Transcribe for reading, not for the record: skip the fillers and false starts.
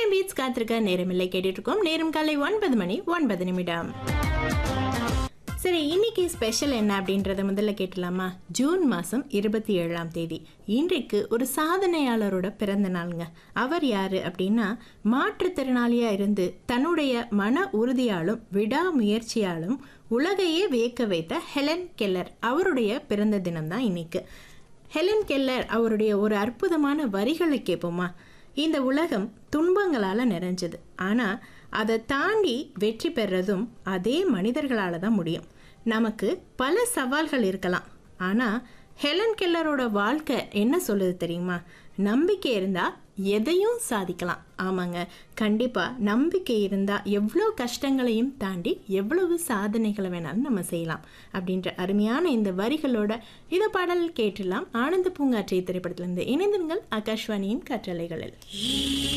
மெல்டியம் beads காத்திருக்க நேரமில்லை கேட்டுட்டு இருக்கோம். நேரம் காலை 9:09. சரி, இன்னைக்கு ஸ்பெஷல் என்ன அப்படின்றத முதல்ல கேட்டலாமா? ஜூன் மாதம் 27 இன்றைக்கு ஒரு சாதனையாளரோட பிறந்த நாளுங்க. அவர் யாரு அப்படின்னா, மாற்றுத்திறனாளியா இருந்து தன்னுடைய மன உறுதியாலும் விடாமுயற்சியாலும் உலகையே வியக்க வைத்த ஹெலன் கெல்லர். அவருடைய பிறந்த தினம் தான் இன்னைக்கு. ஹெலன் கெல்லர் அவருடைய ஒரு அற்புதமான வரிகளை கேட்போமா? இந்த உலகம் துன்பங்களால் நிறைஞ்சது, ஆனால் அதை தாண்டி வெற்றி பெறதும் அதே மனிதர்களால் தான் முடியும். நமக்கு பல சவால்கள் இருக்கலாம், ஆனால் ஹெலன் கெல்லரோட வாழ்க்கை என்ன சொல்லுது தெரியுமா? நம்பிக்கை இருந்தால் எதையும் சாதிக்கலாம். ஆமாங்க, கண்டிப்பாக நம்பிக்கை இருந்தால் எவ்வளோ கஷ்டங்களையும் தாண்டி எவ்வளவு சாதனைகளை வேணாலும் நம்ம செய்யலாம் அப்படின்ற அருமையான இந்த வரிகளோட இதை பாடல் கேட்டுலாம். ஆனந்த பூங்காற்றை திரைப்படத்திலிருந்து இணைந்திருங்கள் ஆகாஷ்வாணியின் கற்றலைகளில்.